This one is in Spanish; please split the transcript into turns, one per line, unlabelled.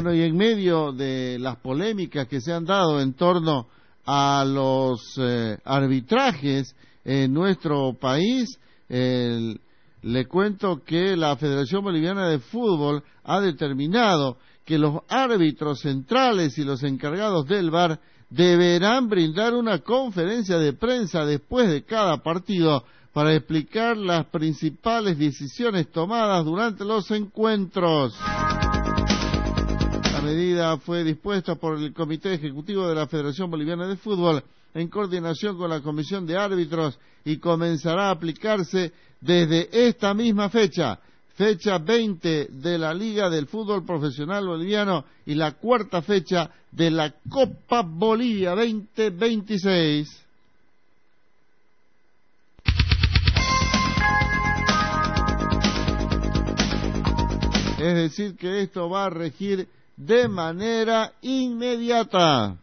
Bueno, y en medio de las polémicas que se han dado en torno a los arbitrajes en nuestro país, le cuento que la Federación Boliviana de Fútbol ha determinado que los árbitros centrales y los encargados del VAR deberán brindar una conferencia de prensa después de cada partido para explicar las principales decisiones tomadas durante los encuentros. La medida fue dispuesta por el Comité Ejecutivo de la Federación Boliviana de Fútbol en coordinación con la Comisión de Árbitros y comenzará a aplicarse desde esta misma fecha 20 de la Liga del Fútbol Profesional Boliviano y la cuarta fecha de la Copa Bolivia 2026. Es decir, que esto va a regir de manera inmediata.